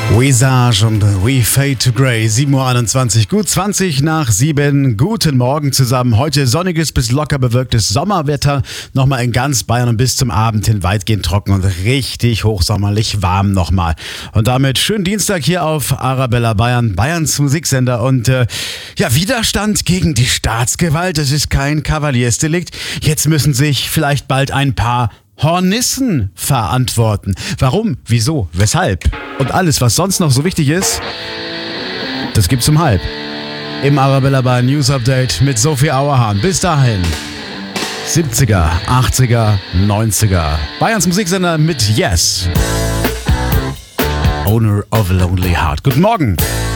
Visage und We Fade to Grey, 7.21 Uhr, gut 20 nach 7. Guten Morgen zusammen. Heute sonniges bis locker bewölktes Sommerwetter. Nochmal in ganz Bayern und bis zum Abend hin weitgehend trocken und richtig hochsommerlich warm nochmal. Und damit schönen Dienstag hier auf Arabella Bayern, Bayerns Musiksender. Und Widerstand gegen die Staatsgewalt, das ist kein Kavaliersdelikt. Jetzt müssen sich vielleicht bald ein paar Hornissen verantworten. Warum? Wieso? Weshalb? Und alles, was sonst noch so wichtig ist, das gibt's um halb. Im Arabella Bayern News Update mit Sophie Auerhahn. Bis dahin. 70er, 80er, 90er. Bayerns Musiksender mit Yes. Owner of a Lonely Heart. Guten Morgen.